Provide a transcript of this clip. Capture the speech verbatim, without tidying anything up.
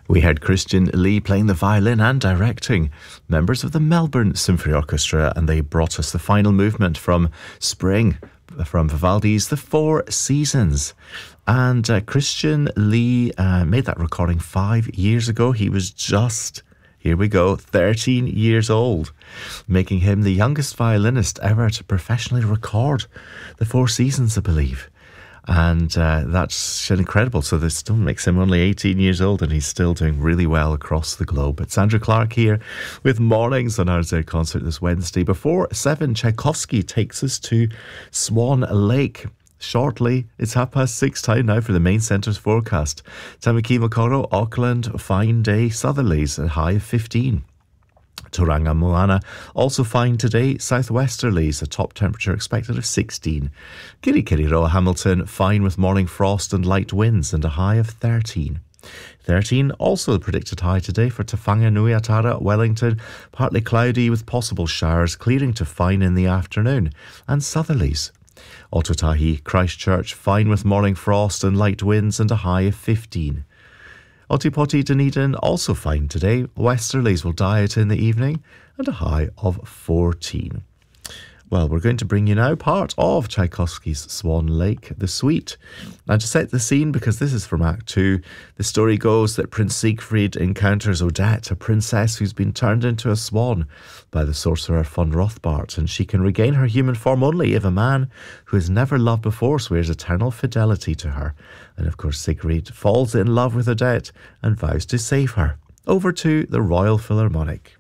We heard Christian Lee playing the violin and directing, members of the Melbourne Symphony Orchestra, and they brought us the final movement from Spring, from Vivaldi's The Four Seasons. And uh, Christian Lee uh, made that recording five years ago. He was just, here we go, thirteen years old, making him the youngest violinist ever to professionally record The Four Seasons, I believe. And uh, that's incredible. So this still makes him only eighteen years old, and he's still doing really well across the globe. It's Andrew Clark here with Mornings on R Z Concert this Wednesday. Before seven, Tchaikovsky takes us to Swan Lake. Shortly, it's half past six time now for the main centre's forecast. Tamaki Makaurau, Auckland, fine day. Southerlies, a high of fifteen. Tauranga Moana, also fine today. Southwesterlies, a top temperature expected of sixteen. Kirikiriroa Hamilton, fine with morning frost and light winds and a high of thirteen. thirteen, also the predicted high today for Te Whanganui-a-Tara, Wellington, partly cloudy with possible showers, clearing to fine in the afternoon. And southerlies. Ōtautahi, Christchurch, fine with morning frost and light winds and a high of fifteen. Otipoti, Dunedin, also fine today. Westerlies will diet in the evening and a high of fourteen. Well, we're going to bring you now part of Tchaikovsky's Swan Lake, the Suite. Now, to set the scene, because this is from Act Two, the story goes that Prince Siegfried encounters Odette, a princess who's been turned into a swan by the sorcerer von Rothbart, and she can regain her human form only if a man who has never loved before swears eternal fidelity to her. And of course, Siegfried falls in love with Odette and vows to save her. Over to the Royal Philharmonic.